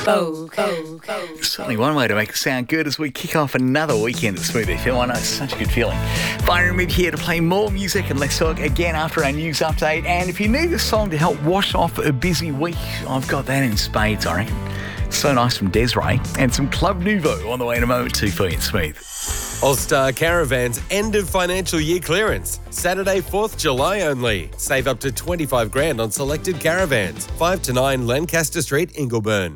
Certainly one way to make it sound good as we kick off another weekend at Smooth FM. I know it's such a good feeling. Byron Mid here to play more music and let's talk again after our news update. And if you need a song to help wash off a busy week, I've got that in spades, I reckon. So nice from Desiree and some Club Nouveau on the way in a moment too for you in Smooth. All-Star Caravans end of financial year clearance. Saturday, 4th July only. Save up to $25,000 on selected caravans. 5 to 9 Lancaster Street, Ingleburn.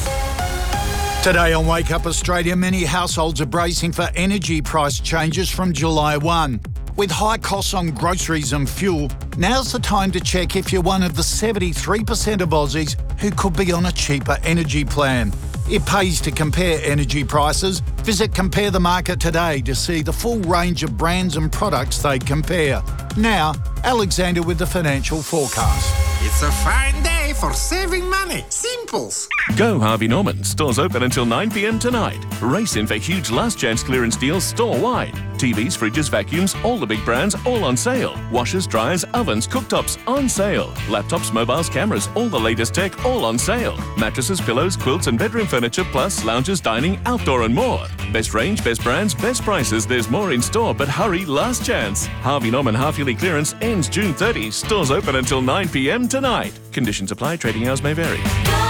Today on Wake Up Australia, many households are bracing for energy price changes from July 1. With high costs on groceries and fuel, now's the time to check if you're one of the 73% of Aussies who could be on a cheaper energy plan. It pays to compare energy prices. Visit Compare the Market today to see the full range of brands and products they compare. Now, Alexander with the financial forecast. It's a fine day for saving money. Simples. Go Harvey Norman. Stores open until 9 p.m. tonight. Race in for huge last chance clearance deals store-wide. TVs, fridges, vacuums, all the big brands, all on sale. Washers, dryers, ovens, cooktops, on sale. Laptops, mobiles, cameras, all the latest tech, all on sale. Mattresses, pillows, quilts and bedroom furniture, plus lounges, dining, outdoor and more. Best range, best brands, best prices. There's more in store, but hurry, last chance. Harvey Norman half-yearly clearance ends June 30. Stores open until 9 p.m. tonight. Conditions apply. Trading hours may vary.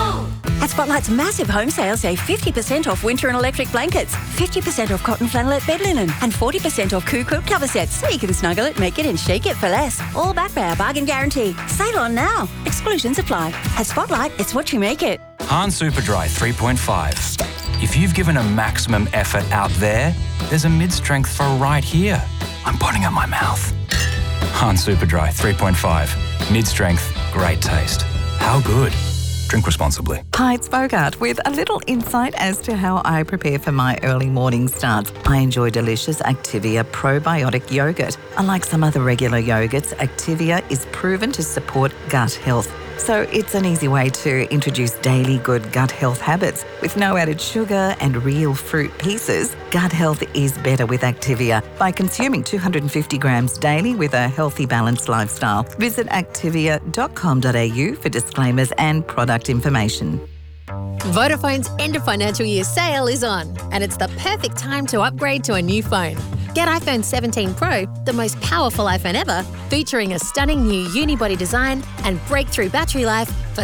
At Spotlight's massive home sale, save 50% off winter and electric blankets, 50% off cotton flannelette bed linen, and 40% off Coo quilt cover sets, so you can snuggle it, make it and shake it for less. All backed by our bargain guarantee. Sale on now. Exclusions apply. At Spotlight, it's what you make it. Hahn Superdry 3.5. If you've given a maximum effort out there, there's a mid-strength for right here. I'm putting at my mouth. Hahn Superdry 3.5. Mid-strength, great taste. How good? Drink responsibly. Hi, it's Bogart with a little insight as to how I prepare for my early morning starts. I enjoy delicious Activia probiotic yogurt. Unlike some other regular yogurts, Activia is proven to support gut health. So it's an easy way to introduce daily good gut health habits. With no added sugar and real fruit pieces, gut health is better with Activia by consuming 250 grams daily with a healthy, balanced lifestyle. Visit activia.com.au for disclaimers and product information. Vodafone's end of financial year sale is on, and it's the perfect time to upgrade to a new phone. Get iPhone 17 Pro, the most powerful iPhone ever, featuring a stunning new unibody design and breakthrough battery life for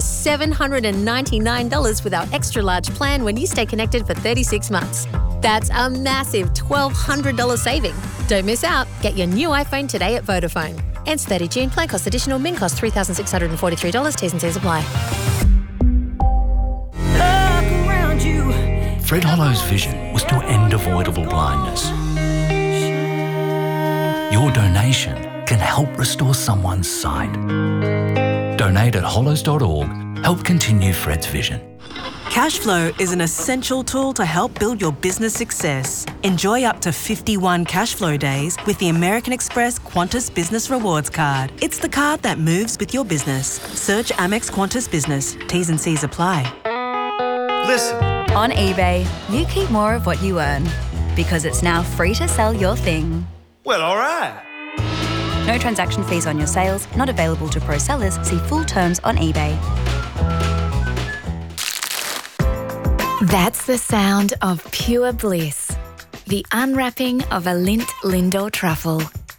$799 with our extra large plan when you stay connected for 36 months. That's a massive $1,200 saving. Don't miss out. Get your new iPhone today at Vodafone. Ends 30 June. Plan cost additional. Min cost $3,643. T's and C's apply. Fred Hollow's vision was to end avoidable blindness. Your donation can help restore someone's sight. Donate at hollows.org. Help continue Fred's vision. Cashflow is an essential tool to help build your business success. Enjoy up to 51 Cashflow days with the American Express Qantas Business Rewards Card. It's the card that moves with your business. Search Amex Qantas Business. T's and C's apply. Listen. On eBay, you keep more of what you earn because it's now free to sell your thing. Well, all right. No transaction fees on your sales, not available to pro sellers. See full terms on eBay. That's the sound of pure bliss. The unwrapping of a Lindt Lindor truffle.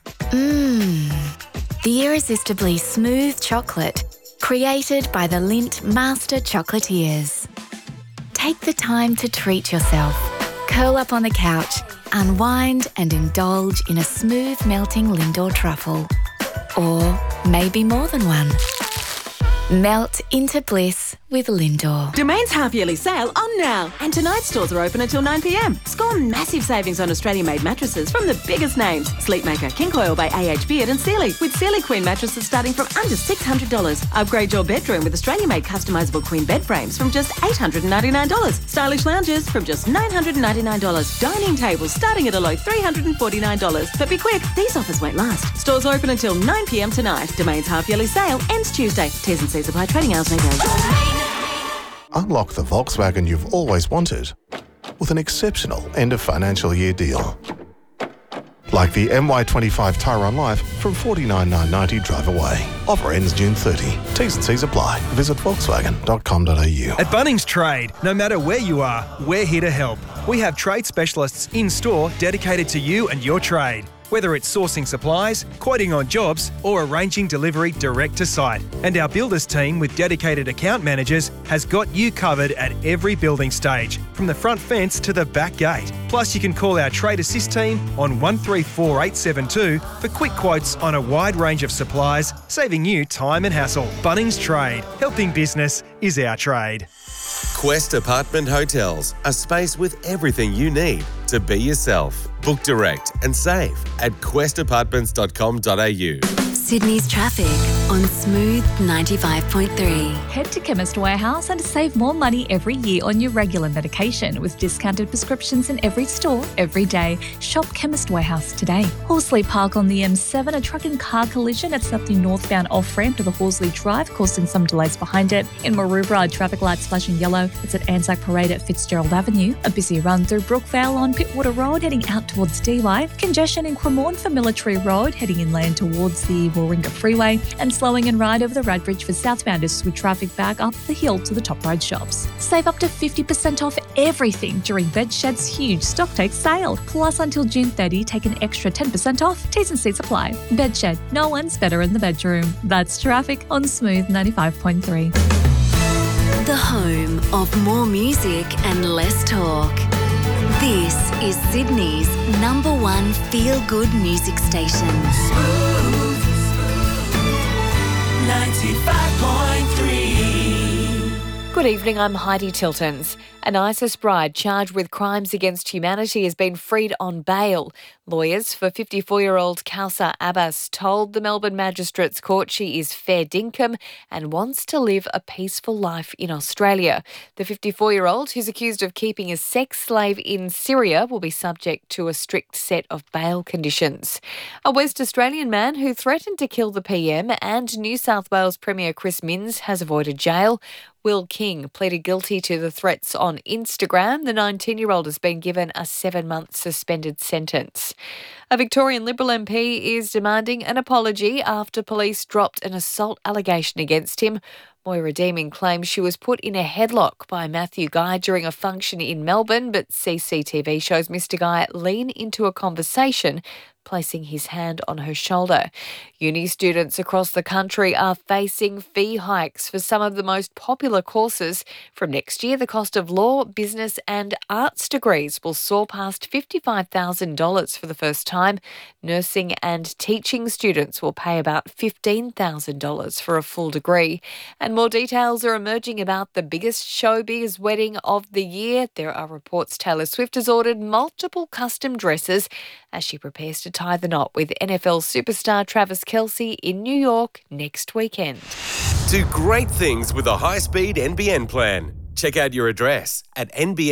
The irresistibly smooth chocolate created by the Lindt Master Chocolatiers. Take the time to treat yourself. Curl up on the couch, unwind and indulge in a smooth melting Lindor truffle. Or maybe more than one. Melt into bliss with Lindor. Domain's half-yearly sale on now. And tonight's stores are open until 9 p.m. Score massive savings on Australian-made mattresses from the biggest names. Sleepmaker, King Coil by AH Beard and Sealy. With Sealy Queen mattresses starting from under $600. Upgrade your bedroom with Australian-made customisable queen bed frames from just $899. Stylish lounges from just $999. Dining tables starting at a low $349. But be quick, these offers won't last. Stores open until 9 p.m. tonight. Domain's half-yearly sale ends Tuesday. T's and C's apply. Trading hours may vary. Unlock the Volkswagen you've always wanted with an exceptional end of financial year deal. like the MY25 Tyrone Life from $49,990 drive away. Offer ends June 30. T's and C's apply. Visit Volkswagen.com.au. At Bunnings Trade, no matter where you are, we're here to help. We have trade specialists in-store dedicated to you and your trade. Whether it's sourcing supplies, quoting on jobs, or arranging delivery direct to site. And our builders team with dedicated account managers has got you covered at every building stage, from the front fence to the back gate. Plus, you can call our Trade Assist team on 134872 for quick quotes on a wide range of supplies, saving you time and hassle. Bunnings Trade. Helping business is our trade. Quest Apartment Hotels, a space with everything you need to be yourself. Book direct and save at questapartments.com.au. Sydney's traffic on Smooth 95.3. Head to Chemist Warehouse and save more money every year on your regular medication with discounted prescriptions in every store, every day. Shop Chemist Warehouse today. Horsley Park on the M7, a truck and car collision at the northbound off-ramp to the Horsley Drive, causing some delays behind it. In Maroubra, traffic lights flashing yellow. It's at Anzac Parade at Fitzgerald Avenue. A busy run through Brookvale on Pittwater Road, heading out towards DY. Congestion in Cremorne for Military Road, heading inland towards the Warringah Freeway, and slowing and ride over the Radbridge for southbounders with traffic back up the hill to the Top Road shops. Save up to 50% off everything during Bedshed's huge stocktake sale. Plus, until June 30, take an extra 10% off. T's and C's apply. Bedshed, no one's better in the bedroom. That's traffic on Smooth 95.3. The home of more music and less talk. This is Sydney's #1 feel-good music station. 95.3. Good evening, I'm Heidi Tiltons. An ISIS bride charged with crimes against humanity has been freed on bail. Lawyers for 54-year-old Kausar Abbas told the Melbourne Magistrates Court she is fair dinkum and wants to live a peaceful life in Australia. The 54-year-old, who's accused of keeping a sex slave in Syria, will be subject to a strict set of bail conditions. A West Australian man who threatened to kill the PM and New South Wales Premier Chris Minns has avoided jail. Will King pleaded guilty to the threats on Instagram. The 19-year-old has been given a 7-month suspended sentence. A Victorian Liberal MP is demanding an apology after police dropped an assault allegation against him. Moira Deeming claims she was put in a headlock by Matthew Guy during a function in Melbourne, but CCTV shows Mr Guy lean into a conversation, placing his hand on her shoulder. Uni students across the country are facing fee hikes for some of the most popular courses. From next year, the cost of law, business and arts degrees will soar past $55,000 for the first time. Nursing and teaching students will pay about $15,000 for a full degree. And more details are emerging about the biggest showbiz wedding of the year. There are reports Taylor Swift has ordered multiple custom dresses as she prepares to tie the knot with NFL superstar Travis Kelce in New York next weekend. Do great things with a high-speed NBN plan. Check out your address at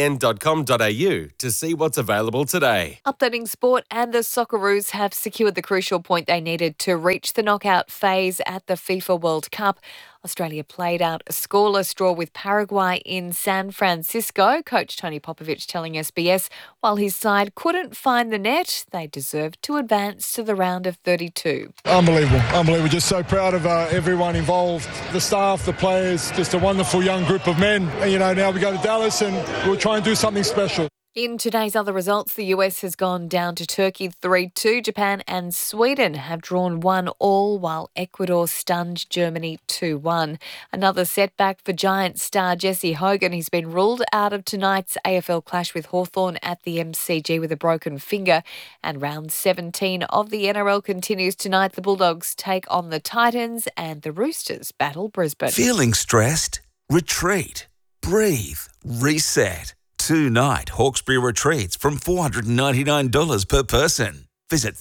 nbn.com.au to see what's available today. Updating sport, and the Socceroos have secured the crucial point they needed to reach the knockout phase at the FIFA World Cup. Australia played out a scoreless draw with Paraguay in San Francisco. Coach Tony Popovich telling SBS while his side couldn't find the net, they deserved to advance to the round of 32. Unbelievable. Just so proud of everyone involved, the staff, the players, just a wonderful young group of men. And, now we go to Dallas and we'll try and do something special. In today's other results, the US has gone down to Turkey 3-2. Japan and Sweden have drawn 1-1, while Ecuador stunned Germany 2-1. Another setback for Giants star Jesse Hogan. He's been ruled out of tonight's AFL clash with Hawthorn at the MCG with a broken finger. And round 17 of the NRL continues tonight. The Bulldogs take on the Titans and the Roosters battle Brisbane. Feeling stressed? Retreat. Breathe. Reset. 2-night Hawkesbury retreats from $499 per person. Visit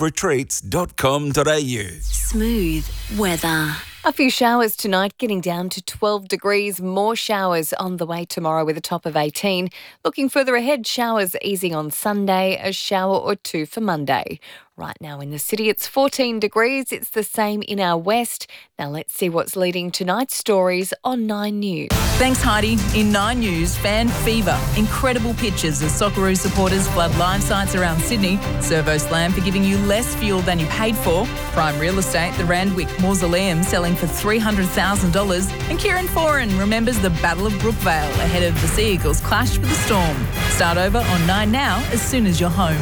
thriveretreats.com.au. Smooth weather. A few showers tonight, getting down to 12 degrees. More showers on the way tomorrow with a top of 18. Looking further ahead, showers easing on Sunday, a shower or two for Monday. Right now in the city, it's 14 degrees. It's the same in our west. Now let's see what's leading tonight's stories on 9 News. Thanks, Heidi. In 9 News, fan fever. Incredible pictures as Socceroos supporters flood live sites around Sydney. Servo slam for giving you less fuel than you paid for. Prime real estate, the Randwick Mausoleum selling for $300,000. And Kieran Foran remembers the Battle of Brookvale ahead of the Sea Eagles clash with the Storm. Start over on 9 now as soon as you're home.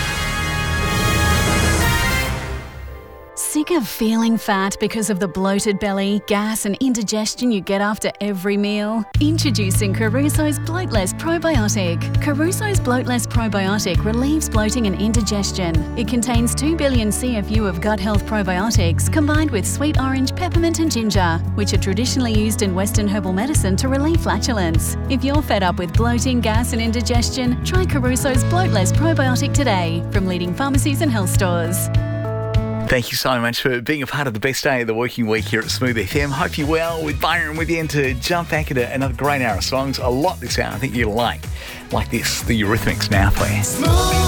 Sick of feeling fat because of the bloated belly, gas and indigestion you get after every meal? Introducing Caruso's Bloatless Probiotic. Caruso's Bloatless Probiotic relieves bloating and indigestion. It contains 2 billion CFU of gut health probiotics combined with sweet orange, peppermint and ginger, which are traditionally used in Western herbal medicine to relieve flatulence. If you're fed up with bloating, gas and indigestion, try Caruso's Bloatless Probiotic today from leading pharmacies and health stores. Thank you so much for being a part of the best day of the working week here at Smooth FM. Hope you're well. With Byron with you and to jump back into another great hour of songs. A lot this hour I think you'll like this, the Eurythmics now for you.